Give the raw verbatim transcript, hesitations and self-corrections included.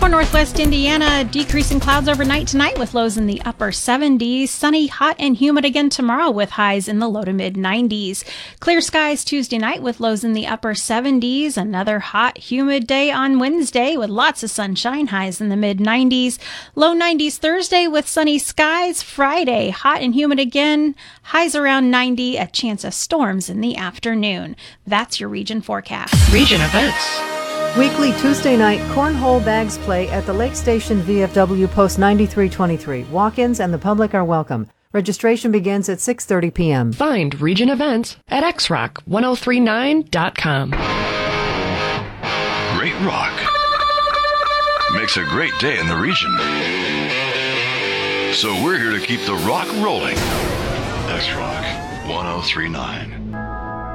For Northwest Indiana, decreasing clouds overnight tonight with lows in the upper seventies. Sunny, hot, and humid again tomorrow with highs in the low to mid nineties. Clear skies Tuesday night with lows in the upper seventies. Another hot, humid day on Wednesday with lots of sunshine, highs in the mid nineties. Low nineties Thursday with sunny skies. Friday, hot and humid again, highs around ninety. A chance of storms in the afternoon. That's your region forecast. Region events. Weekly Tuesday night cornhole bags play at the Lake Station V F W Post ninety-three twenty-three. Walk-ins and the public are welcome. Registration begins at six thirty p.m. Find region events at x rock ten thirty-nine dot com. Great rock makes a great day in the region. So we're here to keep the rock rolling. X-Rock ten thirty-nine.